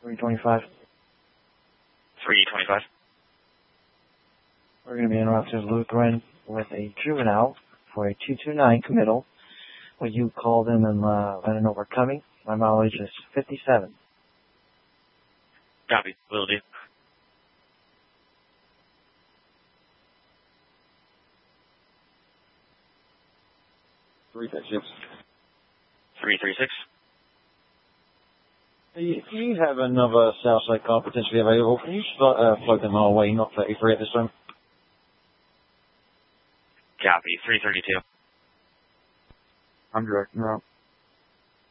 325. 325. We're going to be in Rochester Lutheran with a juvenile for a 229 committal. Will you call them and let them know we're coming? My mileage is 57. Copy. Will do. Three six. 336. Do you have another Southside car potentially available? Can you float them our way, not 33 at this time? Copy. 332. I'm directing route.